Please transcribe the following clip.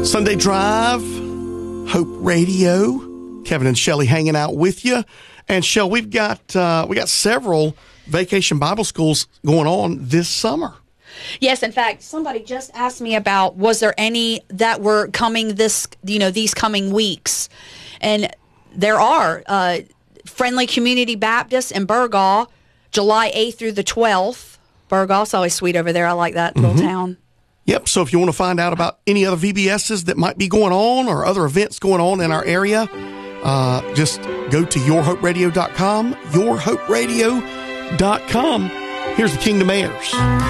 Sunday Drive, Hope Radio. Kevin and Shelley hanging out with you. And Shell, we got several Vacation Bible Schools going on this summer. Yes, in fact, somebody just asked me about, was there any that were coming these coming weeks? And there are. Friendly Community Baptist in Burgaw, July 8th through the 12th. Burgaw's always sweet over there. I like that little town. Yep, so if you want to find out about any other VBSs that might be going on or other events going on in our area, just go to yourhoperadio.com, yourhoperadio.com. Here's the Kingdom Heirs.